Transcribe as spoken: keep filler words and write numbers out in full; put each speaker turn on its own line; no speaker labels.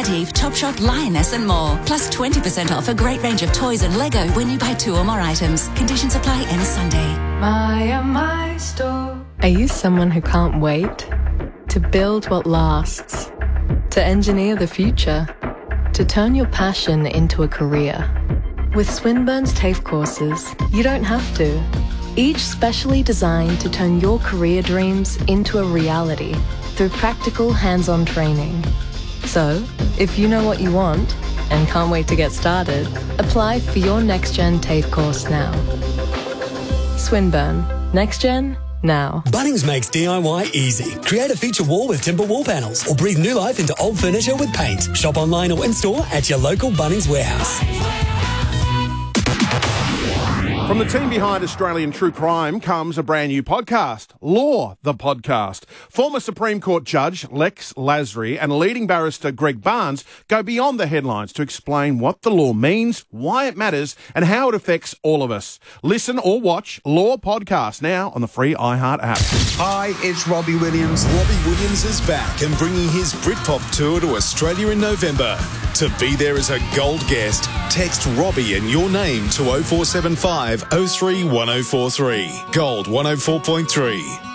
Eve, Topshop, Lioness and more. Plus twenty percent off a great range of toys and Lego when you buy two or more items. Conditions apply. Ends Sunday.
My, my store.
Are you someone who can't wait? To build what lasts? To engineer the future? To turn your passion into a career? With Swinburne's TAFE courses, you don't have to. Each specially designed to turn your career dreams into a reality through practical hands-on training. So, if you know what you want and can't wait to get started, apply for your NextGen TAFE course now. Swinburne. NextGen now.
Bunnings makes D I Y easy. Create a feature wall with timber wall panels or breathe new life into old furniture with paint. Shop online or in-store at your local Bunnings warehouse.
From the team behind Australian True Crime comes a brand new podcast, Law, the Podcast. Former Supreme Court Judge Lex Lasry and leading barrister Greg Barnes go beyond the headlines to explain what the law means, why it matters, and how it affects all of us. Listen or watch Law Podcast now on the free iHeart app.
Hi, it's Robbie Williams.
Robbie Williams is back and bringing his Britpop tour to Australia in November. To be there as a gold guest, text Robbie and your name to oh four seven five oh three one oh four three. Gold one oh four point three.